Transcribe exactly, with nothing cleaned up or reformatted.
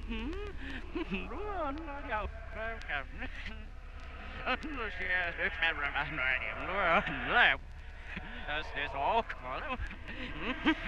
Luôn nó giàu cảm nó sẽ được cameraman này luôn. That's all.